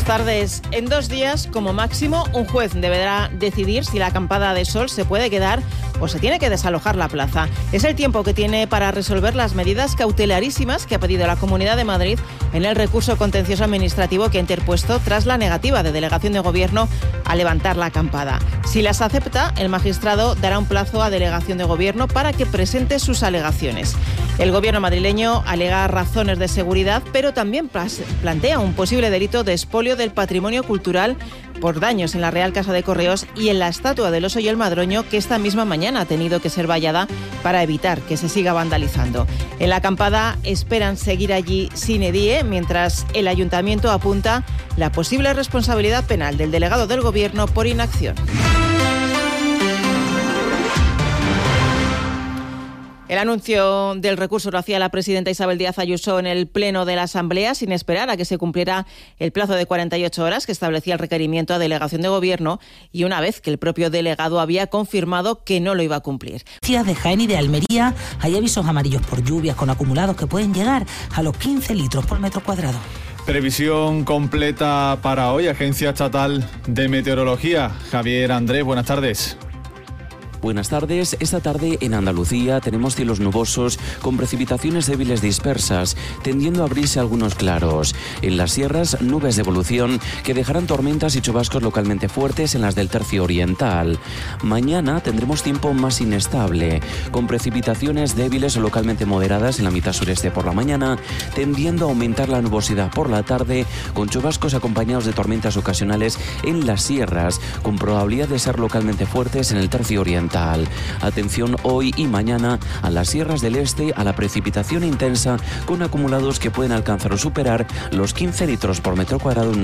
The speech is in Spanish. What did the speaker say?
tardes. En 2 días, como máximo, un juez deberá decidir si la acampada de Sol se puede quedar o se tiene que desalojar la plaza. Es el tiempo que tiene para resolver las medidas cautelarísimas que ha pedido la Comunidad de Madrid en el recurso contencioso administrativo que ha interpuesto tras la negativa de Delegación de Gobierno a levantar la acampada. Si las acepta, el magistrado dará un plazo a Delegación de Gobierno para que presente sus alegaciones. El Gobierno madrileño alega razones de seguridad, pero también plantea un posible delito de expolio del patrimonio cultural por daños en la Real Casa de Correos y en la estatua del Oso y el Madroño, que esta misma mañana ha tenido que ser vallada para evitar que se siga vandalizando. En la acampada esperan seguir allí sine die, mientras el Ayuntamiento apunta la posible responsabilidad penal del delegado del Gobierno por inacción. El anuncio del recurso lo hacía la presidenta Isabel Díaz Ayuso en el Pleno de la Asamblea sin esperar a que se cumpliera el plazo de 48 horas que establecía el requerimiento a Delegación de Gobierno y una vez que el propio delegado había confirmado que no lo iba a cumplir. De Jaén y de Almería hay avisos amarillos por lluvias con acumulados que pueden llegar a los 15 litros por metro cuadrado. Previsión completa para hoy, Agencia Estatal de Meteorología. Javier Andrés, buenas tardes. Buenas tardes. Esta tarde en Andalucía tenemos cielos nubosos con precipitaciones débiles dispersas, tendiendo a abrirse algunos claros. En las sierras, nubes de evolución que dejarán tormentas y chubascos localmente fuertes en las del tercio oriental. Mañana tendremos tiempo más inestable, con precipitaciones débiles o localmente moderadas en la mitad sureste por la mañana, tendiendo a aumentar la nubosidad por la tarde, con chubascos acompañados de tormentas ocasionales en las sierras, con probabilidad de ser localmente fuertes en el tercio oriental. Atención hoy y mañana a las sierras del este, a la precipitación intensa con acumulados que pueden alcanzar o superar los 15 litros por metro cuadrado en